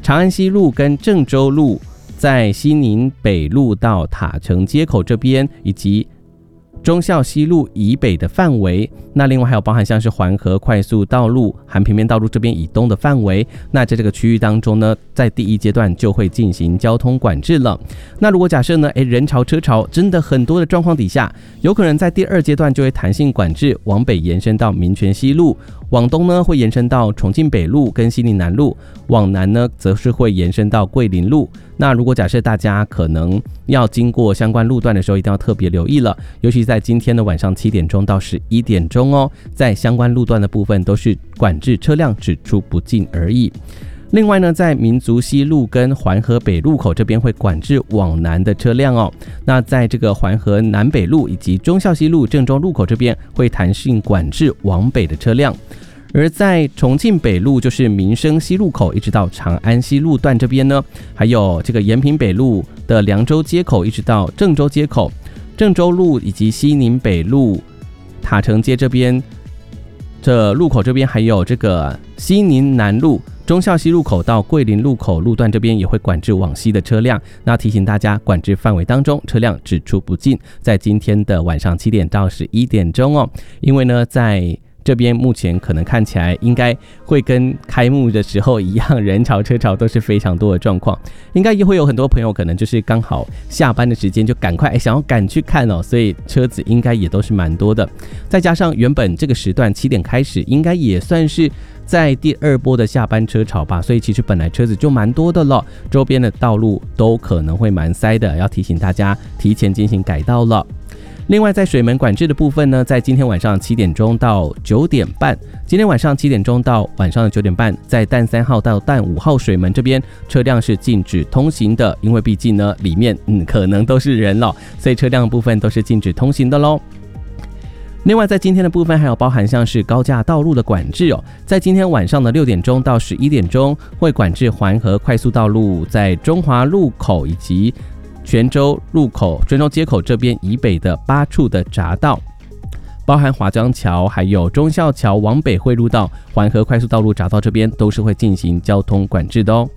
长安西路跟郑州路在西宁北路到塔城街口这边，以及忠孝西路以北的范围，那另外还有包含像是环河快速道路、韩平面道路这边以东的范围，那在这个区域当中呢，在第一阶段就会进行交通管制了。那如果假设呢，人潮车潮真的很多的状况底下，有可能在第二阶段就会弹性管制，往北延伸到民权西路，往东呢会延伸到重庆北路跟西宁南路，往南呢则是会延伸到桂林路。那如果假设大家可能要经过相关路段的时候，一定要特别留意了，尤其在今天的晚上7点钟到11点钟哦，在相关路段的部分都是管制车辆只出不进而已。另外呢，在民族西路跟环河北路口这边会管制往南的车辆哦。那在这个环河南北路以及忠孝西路郑州路口这边会弹性管制往北的车辆。而在重庆北路，就是民生西路口一直到长安西路段这边呢，还有这个延平北路的凉州街口一直到郑州街口，郑州路以及西宁北路塔城街这边这路口这边，还有这个西宁南路忠孝西路口到桂林路口路段这边也会管制往西的车辆。那提醒大家，管制范围当中车辆只出不进，在今天的晚上7点到11点钟哦。因为呢，在这边目前可能看起来应该会跟开幕的时候一样，人潮车潮都是非常多的状况，应该也会有很多朋友可能就是刚好下班的时间就赶快想要赶去看哦，所以车子应该也都是蛮多的。再加上原本这个时段7点开始，应该也算是在第二波的下班车潮吧，所以其实本来车子就蛮多的了，周边的道路都可能会蛮塞的，要提醒大家提前进行改道了。另外在水门管制的部分呢，在今天晚上7点钟到9点半，今天晚上7点钟到晚上的9点半，在淡3号到淡5号水门这边车辆是禁止通行的，因为毕竟呢里面可能都是人了，所以车辆的部分都是禁止通行的咯。另外在今天的部分还有包含像是高架道路的管制哦，在今天晚上的6点钟到11点钟会管制环河快速道路在中华路口以及泉州路口、泉州街口这边以北的8处的匝道，包含华江桥还有忠孝桥往北汇入到环河快速道路匝道这边都是会进行交通管制的哦。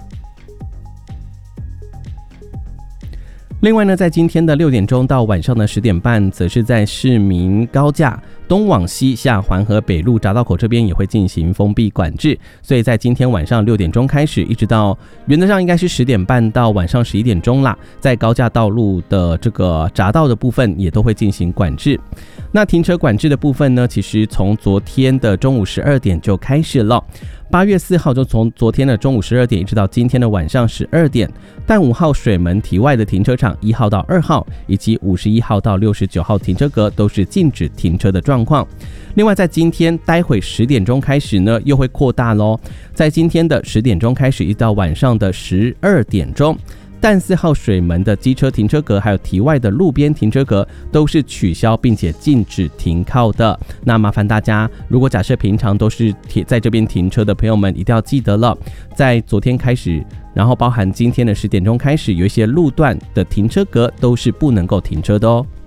另外呢，在今天的6点钟到晚上的10点半，则是在市民高架东往西下环河北路匝道口这边也会进行封闭管制，所以在今天晚上6点钟开始，一直到原则上应该是10点半到晚上11点钟啦，在高架道路的这个匝道的部分也都会进行管制。那停车管制的部分呢，其实从昨天的中午12点就开始了。8月4号就从昨天的中午12点一直到今天的晚上12点，淡5号水门体外的停车场1号到2号以及51号到69号停车格都是禁止停车的状况。另外在今天待会10点钟开始呢，又会扩大咯，在今天的10点钟开始一直到晚上的12点钟，淡4号水门的机车停车格还有体外的路边停车格都是取消并且禁止停靠的。那麻烦大家，如果假设平常都是在这边停车的朋友们，一定要记得了，在昨天开始，然后包含今天的10点钟开始，有一些路段的停车格都是不能够停车的哦。